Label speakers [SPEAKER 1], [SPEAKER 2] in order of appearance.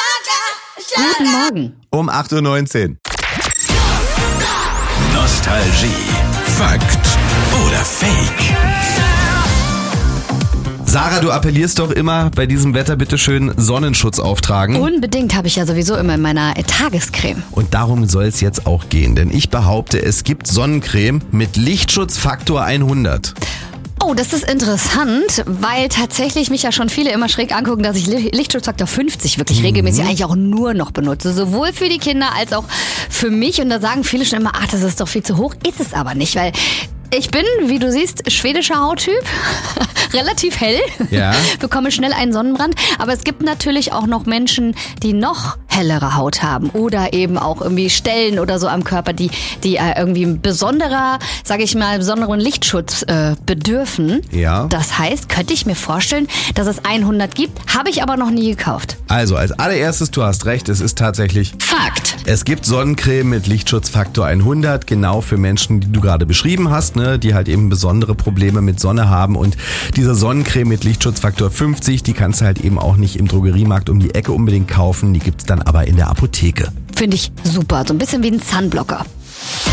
[SPEAKER 1] Guten Morgen.
[SPEAKER 2] Um 8.19 Uhr.
[SPEAKER 3] Nostalgie. Fakt oder Fake?
[SPEAKER 2] Sarah, du appellierst doch immer bei diesem Wetter bitte schön Sonnenschutz auftragen.
[SPEAKER 1] Unbedingt, habe ich ja sowieso immer in meiner Tagescreme.
[SPEAKER 2] Und darum soll es jetzt auch gehen, denn ich behaupte, es gibt Sonnencreme mit Lichtschutzfaktor 100.
[SPEAKER 1] Oh, das ist interessant, weil tatsächlich mich ja schon viele immer schräg angucken, dass ich Lichtschutzfaktor 50 wirklich regelmäßig eigentlich auch nur noch benutze. Sowohl für die Kinder als auch für mich. Und da sagen viele schon immer, ach, das ist doch viel zu hoch. Ist es aber nicht, weil ich bin, wie du siehst, schwedischer Hauttyp. Relativ hell.
[SPEAKER 2] Ja.
[SPEAKER 1] Bekomme schnell einen Sonnenbrand. Aber es gibt natürlich auch noch Menschen, die noch hellere Haut haben. Oder eben auch irgendwie Stellen oder so am Körper, die irgendwie besonderen Lichtschutz bedürfen.
[SPEAKER 2] Ja.
[SPEAKER 1] Das heißt, könnte ich mir vorstellen, dass es 100 gibt. Habe ich aber noch nie gekauft.
[SPEAKER 2] Also als allererstes, du hast recht, es ist tatsächlich
[SPEAKER 1] Fakt.
[SPEAKER 2] Es gibt Sonnencreme mit Lichtschutzfaktor 100, genau für Menschen, die du gerade beschrieben hast, ne, die halt eben besondere Probleme mit Sonne haben. Und diese Sonnencreme mit Lichtschutzfaktor 50, die kannst du halt eben auch nicht im Drogeriemarkt um die Ecke unbedingt kaufen. Die gibt's dann aber in der Apotheke.
[SPEAKER 1] Finde ich super. So ein bisschen wie ein Sunblocker.